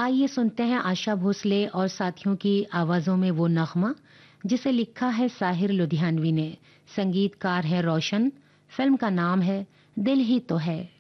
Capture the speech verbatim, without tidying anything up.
आइए सुनते हैं आशा भोसले और साथियों की आवाजों में वो नगमा जिसे लिखा है साहिर लुधियानवी ने, संगीतकार है रोशन, फिल्म का नाम है दिल ही तो है।